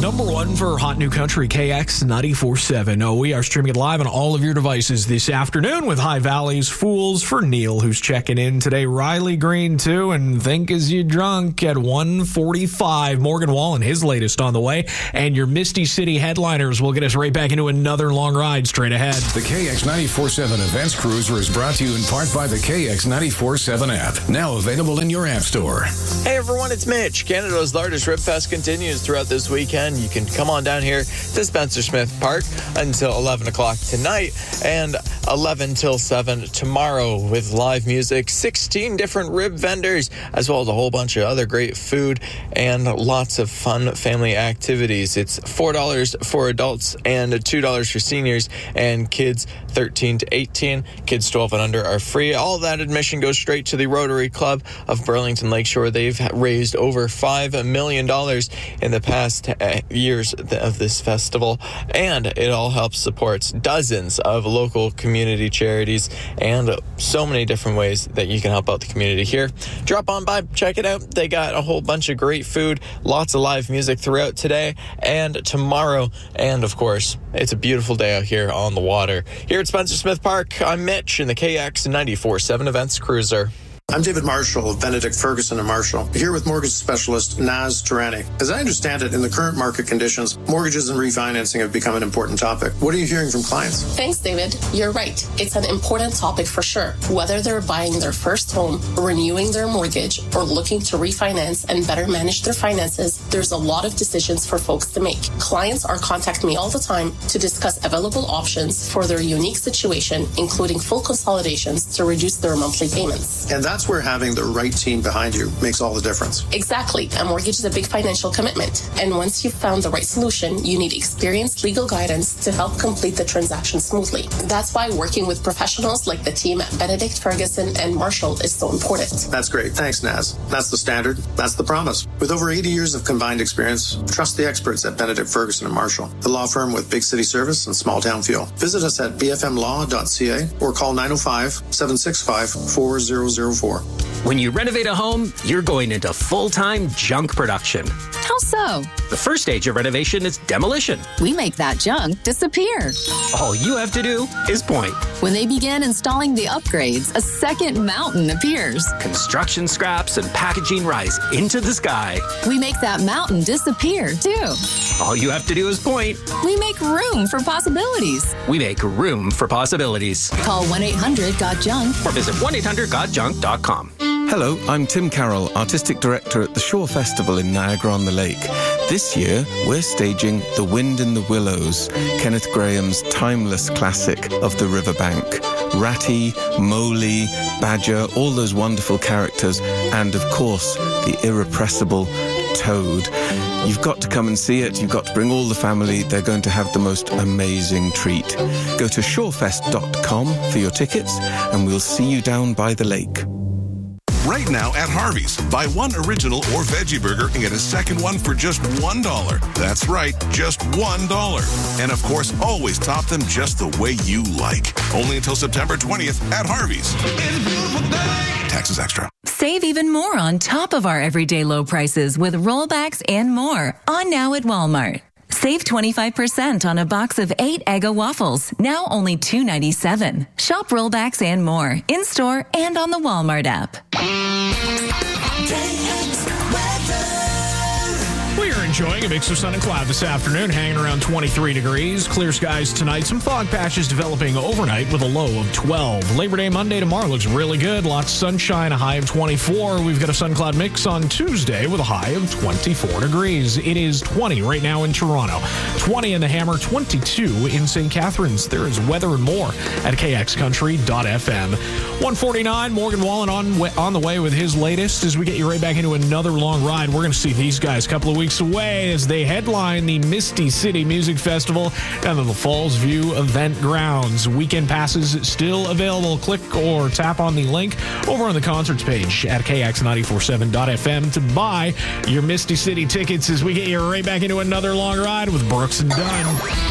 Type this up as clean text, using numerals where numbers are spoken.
Number one for Hot New Country, KX 94.7. Oh, we are streaming it live on all of your devices this afternoon with High Valley's Fools for Neil, who's checking in today. Riley Green, too, and Think Is You Drunk at 1:45. Morgan Wallen, his latest on the way. And your Misty City headliners will get us right back into another long ride straight ahead. The KX 94.7 Events Cruiser is brought to you in part by the KX 94.7 app, now available in your app store. Hey everyone, it's Mitch. Canada's largest Rib Fest continues throughout this weekend. You can come on down here to Spencer Smith Park until 11 o'clock tonight and 11 till 7 tomorrow with live music, 16 different rib vendors, as well as a whole bunch of other great food and lots of fun family activities. It's $4 for adults and $2 for seniors and kids 13 to 18. Kids 12 and under are free. All of that admission goes straight to the Rotary Club of Burlington Lakeshore. They've raised over $5 million in the past years of this festival, and it all helps supports dozens of local community charities and so many different ways that you can help out the community here. Drop on by, check it out. They got a whole bunch of great food, lots of live music throughout today and tomorrow, and of course, it's a beautiful day out here on the water. Here at Spencer Smith Park, I'm Mitch in the KX 94.7 Events Cruiser. I'm David Marshall of Benedict Ferguson and Marshall, here with mortgage specialist Naz Tarani. As I understand it, in the current market conditions, mortgages and refinancing have become an important topic. What are you hearing from clients? Thanks, David. You're right. It's an important topic for sure. Whether they're buying their first home, renewing their mortgage, or looking to refinance and better manage their finances, there's a lot of decisions for folks to make. Clients are contacting me all the time to discuss available options for their unique situation, including full consolidations to reduce their monthly payments. And that's where having the right team behind you makes all the difference. Exactly. A mortgage is a big financial commitment. And once you've found the right solution, you need experienced legal guidance to help complete the transaction smoothly. That's why working with professionals like the team at Benedict Ferguson and Marshall is so important. That's great. Thanks, Naz. That's the standard. That's the promise. With over 80 years of combined experience, trust the experts at Benedict Ferguson and Marshall, the law firm with big city service and small town feel. Visit us at bfmlaw.ca or call 905-765-4004. When you renovate a home, you're going into full-time junk production. How so? The first stage of renovation is demolition. We make that junk disappear. All you have to do is point. When they begin installing the upgrades, a second mountain appears. Construction scraps and packaging rise into the sky. We make that mountain disappear, too. All you have to do is point. We make room for possibilities. We make room for possibilities. Call 1-800-GOT-JUNK or visit 1-800-GOT-JUNK.com. Hello, I'm Tim Carroll, Artistic Director at the Shore Festival in Niagara-on-the-Lake. This year, we're staging The Wind in the Willows, Kenneth Grahame's timeless classic of the riverbank. Ratty, Mowgli, Badger, all those wonderful characters, and of course, the irrepressible Toad. You've got to come and see it. You've got to bring all the family. They're going to have the most amazing treat. Go to shorefest.com for your tickets, and we'll see you down by the lake. Right now at Harvey's, buy one original or veggie burger and get a second one for just $1. That's right, just $1. And of course, always top them just the way you like. Only until September 20th at Harvey's. It's a beautiful day. Taxes extra. Save even more on top of our everyday low prices with rollbacks and more on now at Walmart. Save 25% on a box of 8 Eggo waffles, now only $2.97. Shop rollbacks and more, in-store and on the Walmart app. We are enjoying a mix of sun and cloud this afternoon, hanging around 23 degrees. Clear skies tonight. Some fog patches developing overnight with a low of 12. Labor Day Monday tomorrow looks really good. Lots of sunshine, a high of 24. We've got a sun cloud mix on Tuesday with a high of 24 degrees. It is 20 right now in Toronto, 20 in the Hammer, 22 in St. Catharines. There is weather and more at kxcountry.fm. 149, Morgan Wallen on the way with his latest as we get you right back into another long ride. We're going to see these guys a couple of weeks away as they headline the Misty City Music Festival down at the Falls View Event Grounds. Weekend passes still available. Click or tap on the link over on the concerts page at kx947.fm to buy your Misty City tickets as we get you right back into another long ride with Brooks and Dunn.